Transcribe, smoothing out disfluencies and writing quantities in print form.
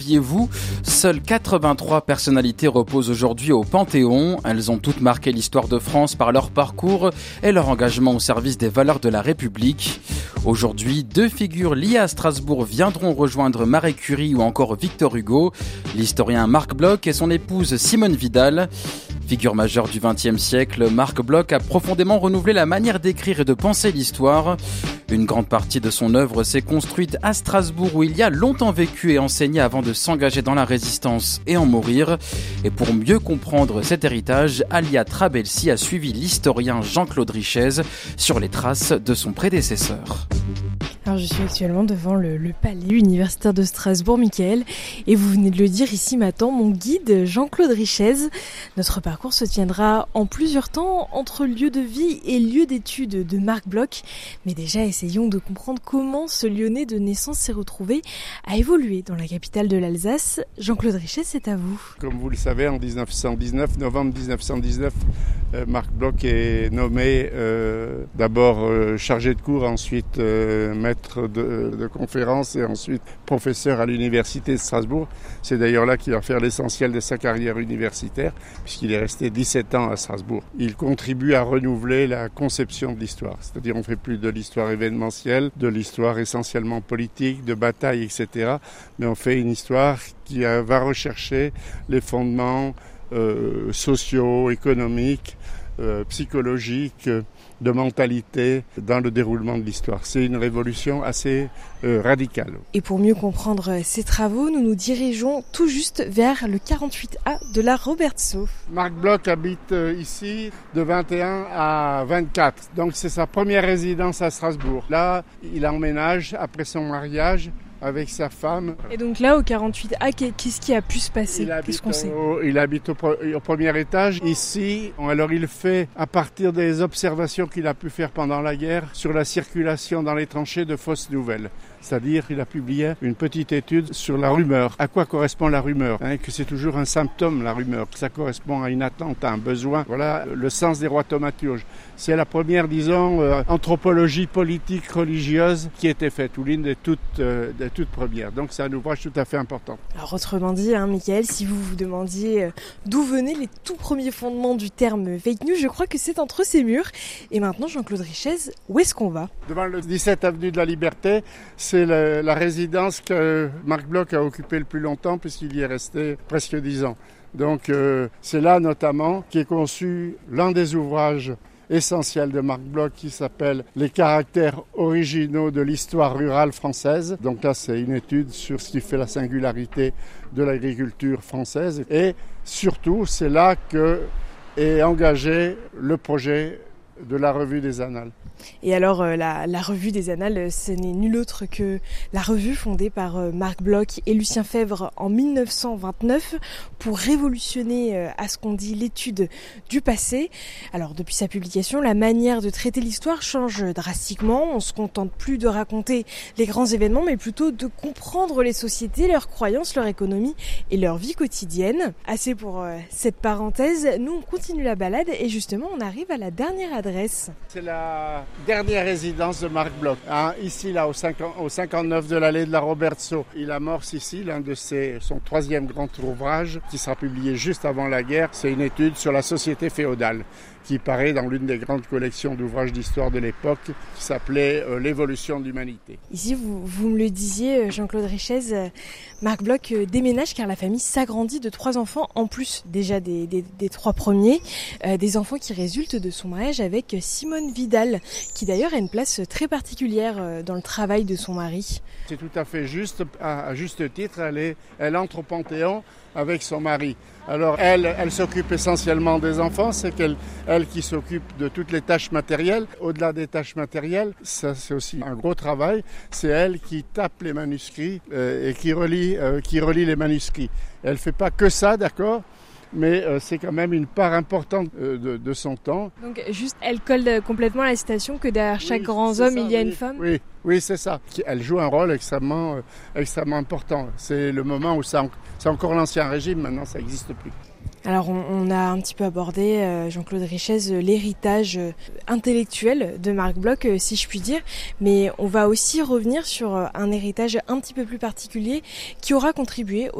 Saviez-vous, seules 83 personnalités reposent aujourd'hui au Panthéon. Elles ont toutes marqué l'histoire de France par leur parcours et leur engagement au service des valeurs de la République. Aujourd'hui, 2 figures liées à Strasbourg viendront rejoindre Marie Curie ou encore Victor Hugo, l'historien Marc Bloch et son épouse Simone Vidal. Figure majeure du XXe siècle, Marc Bloch a profondément renouvelé la manière d'écrire et de penser l'histoire. Une grande partie de son œuvre s'est construite à Strasbourg où il y a longtemps vécu et enseigné avant de s'engager dans la résistance et en mourir. Et pour mieux comprendre cet héritage, Alia Trabelsi a suivi l'historien Jean-Claude Richez sur les traces de son prédécesseur. Alors je suis actuellement devant le palais universitaire de Strasbourg, Michael, et vous venez de le dire, ici m'attend mon guide Jean-Claude Richez. Notre parcours se tiendra en plusieurs temps entre lieu de vie et lieu d'études de Marc Bloch. Mais déjà, essayons de comprendre comment ce Lyonnais de naissance s'est retrouvé à évoluer dans la capitale de l'Alsace. Jean-Claude Richez, c'est à vous. Comme vous le savez, en novembre 1919, Marc Bloch est nommé d'abord chargé de cours, ensuite maître de conférences et ensuite professeur à l'université de Strasbourg. C'est d'ailleurs là qu'il va faire l'essentiel de sa carrière universitaire puisqu'il est resté 17 ans à Strasbourg. Il contribue à renouveler la conception de l'histoire, c'est-à-dire on fait plus de l'histoire événementielle, de l'histoire essentiellement politique, de bataille, etc. Mais on fait une histoire qui va rechercher les fondements sociaux, économiques, psychologiques, de mentalité dans le déroulement de l'histoire. C'est une révolution assez radicale. Et pour mieux comprendre ces travaux, nous nous dirigeons tout juste vers le 48A de la Robertsau. Marc Bloch habite ici de 21 à 24. Donc c'est sa première résidence à Strasbourg. Là, il emménage après son mariage avec sa femme. Et donc là, au 48A, qu'est-ce qui a pu se passer? Qu'est-ce qu'on sait? Il habite au premier étage. Ici, alors il fait, à partir des observations qu'il a pu faire pendant la guerre, sur la circulation dans les tranchées de fausses nouvelles. C'est-à-dire qu'il a publié une petite étude sur la rumeur. À quoi correspond la rumeur? Que c'est toujours un symptôme, la rumeur. Que ça correspond à une attente, à un besoin. Voilà le sens des rois thaumaturges. C'est la première, disons, anthropologie politique religieuse qui était faite, ou l'une des toutes premières. Donc c'est un ouvrage tout à fait important. Alors autrement dit, Michael, si vous vous demandiez d'où venaient les tout premiers fondements du terme fake news, je crois que c'est entre ces murs. Et maintenant, Jean-Claude Richez, où est-ce qu'on va? Devant le 17 avenue de la Liberté, c'est la résidence que Marc Bloch a occupée le plus longtemps puisqu'il y est resté presque 10 ans. Donc c'est là notamment qu'est conçu l'un des ouvrages essentiels de Marc Bloch qui s'appelle « Les caractères originaux de l'histoire rurale française ». Donc là, c'est une étude sur ce qui fait la singularité de l'agriculture française. Et surtout, c'est là qu'est engagé le projet de la Revue des Annales. Et alors, la Revue des Annales, ce n'est nul autre que la revue fondée par Marc Bloch et Lucien Febvre en 1929 pour révolutionner, à ce qu'on dit, l'étude du passé. Alors, depuis sa publication, la manière de traiter l'histoire change drastiquement. On se contente plus de raconter les grands événements, mais plutôt de comprendre les sociétés, leurs croyances, leur économie et leur vie quotidienne. Assez pour cette parenthèse. Nous, on continue la balade et justement, on arrive à la dernière adresse. C'est la dernière résidence de Marc Bloch. Ici, là, au 59 de l'allée de la Robertsau. Il amorce ici son 3e grand ouvrage qui sera publié juste avant la guerre. C'est une étude sur la société féodale qui paraît dans l'une des grandes collections d'ouvrages d'histoire de l'époque qui s'appelait « L'évolution de l'humanité ». Ici, vous me le disiez, Jean-Claude Richez, Marc Bloch déménage car la famille s'agrandit de 3 enfants, en plus déjà des 3 premiers, des enfants qui résultent de son mariage avec Simone Vidal, qui d'ailleurs a une place très particulière dans le travail de son mari. C'est tout à fait juste, à juste titre, elle entre au Panthéon avec son mari. Alors elle s'occupe essentiellement des enfants, c'est elle qui s'occupe de toutes les tâches matérielles. Au-delà des tâches matérielles, ça c'est aussi un gros travail, c'est elle qui tape les manuscrits et qui relit les manuscrits. Elle ne fait pas que ça, d'accord ? Mais c'est quand même une part importante de son temps. Donc juste, elle colle complètement la citation que derrière chaque grand homme, il y a une femme. Oui, c'est ça. Elle joue un rôle extrêmement important. C'est le moment où c'est encore l'Ancien Régime, maintenant ça n'existe plus. Alors on a un petit peu abordé, Jean-Claude Richez, l'héritage intellectuel de Marc Bloch, si je puis dire, mais on va aussi revenir sur un héritage un petit peu plus particulier qui aura contribué